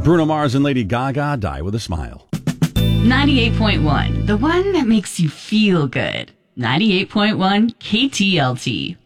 Bruno Mars and Lady Gaga, Die with a Smile. 98.1, the one that makes you feel good. 98.1 KTLT.